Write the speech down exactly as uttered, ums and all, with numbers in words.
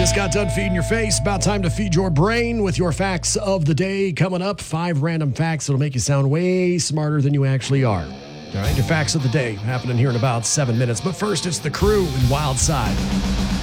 Just got done feeding your face. About time to feed your brain with your facts of the day. Coming up, five random facts that'll make you sound way smarter than you actually are. All right, your facts of the day happening here in about seven minutes. But first, it's the crew in Wild Side.